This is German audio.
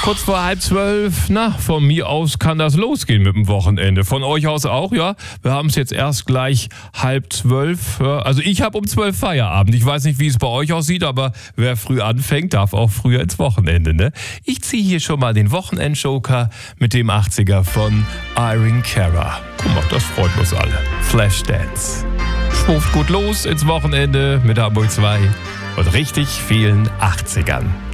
Kurz vor 11:30. Na, von mir aus kann das losgehen mit dem Wochenende. Von euch aus auch, ja? Wir haben es jetzt erst gleich 11:30. Ja? Also ich habe um 12 Feierabend. Ich weiß nicht, wie es bei euch aussieht, aber wer früh anfängt, darf auch früher ins Wochenende, ne? Ich ziehe hier schon mal den Wochenendjoker mit dem 80er von Irene Cara. Guck mal, das freut uns alle. Flashdance. Schwuft gut los ins Wochenende mit Hamburg 2 und richtig vielen 80ern.